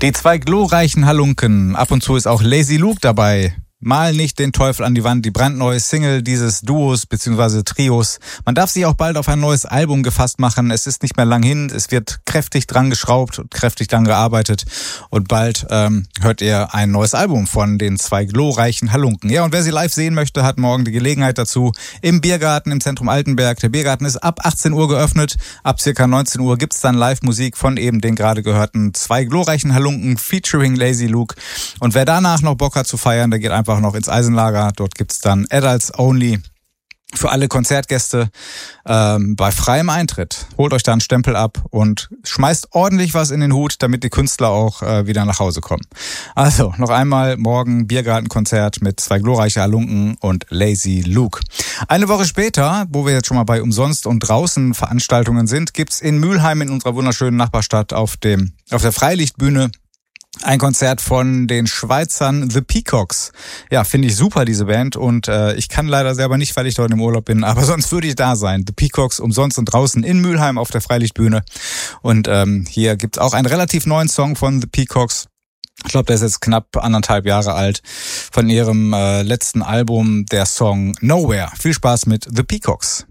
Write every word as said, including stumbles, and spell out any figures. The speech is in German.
Die zwei glorreichen Halunken. Ab und zu ist auch Lazy Luke dabei. Mal nicht den Teufel an die Wand, die brandneue Single dieses Duos bzw. Trios. Man darf sich auch bald auf ein neues Album gefasst machen. Es ist nicht mehr lang hin. Es wird kräftig dran geschraubt und kräftig dran gearbeitet. Und bald ähm, hört ihr ein neues Album von den zwei glorreichen Halunken. Ja, und wer sie live sehen möchte, hat morgen die Gelegenheit dazu im Biergarten im Zentrum Altenberg. Der Biergarten ist ab achtzehn Uhr geöffnet. Ab circa neunzehn Uhr gibt's dann Live-Musik von eben den gerade gehörten zwei glorreichen Halunken featuring Lazy Luke. Und wer danach noch Bock hat zu feiern, der geht einfach noch ins Eisenlager. Dort gibt's dann Adults Only für alle Konzertgäste ähm, bei freiem Eintritt. Holt euch da einen Stempel ab und schmeißt ordentlich was in den Hut, damit die Künstler auch äh, wieder nach Hause kommen. Also, noch einmal morgen Biergartenkonzert mit zwei glorreichen Halunken und Lazy Luke. Eine Woche später, wo wir jetzt schon mal bei Umsonst und draußen Veranstaltungen sind, gibt's in Mülheim in unserer wunderschönen Nachbarstadt auf dem auf der Freilichtbühne ein Konzert von den Schweizern The Peacocks. Ja, finde ich super, diese Band. Und äh, ich kann leider selber nicht, weil ich dort im Urlaub bin. Aber sonst würde ich da sein. The Peacocks umsonst und draußen in Mülheim auf der Freilichtbühne. Und ähm, hier gibt's auch einen relativ neuen Song von The Peacocks. Ich glaube, der ist jetzt knapp anderthalb Jahre alt. Von ihrem äh, letzten Album, der Song Nowhere. Viel Spaß mit The Peacocks.